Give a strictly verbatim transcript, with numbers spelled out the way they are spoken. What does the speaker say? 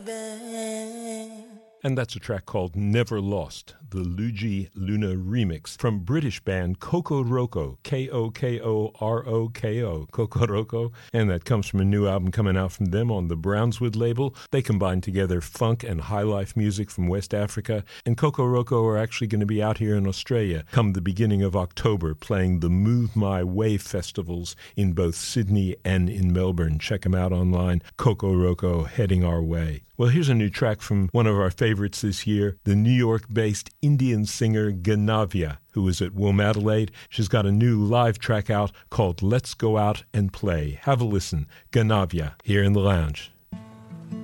And that's a track called Never Lost, the Luigi Luna remix from British band Coco Roco, K O K O R O K O, Coco Roco, and that comes from a new album coming out from them on the Brownswood label. They combine together funk and high-life music from West Africa, and Coco Roco are actually going to be out here in Australia come the beginning of October, playing the Move My Way festivals in both Sydney and in Melbourne. Check them out online, Coco Roco, heading our way. Well, here's a new track from one of our favorites this year, the New York-based Indian singer Ganavia, who is at Womadelaide. She's got a new live track out called Let's Go Out and Play. Have a listen. Ganavia, here in the lounge.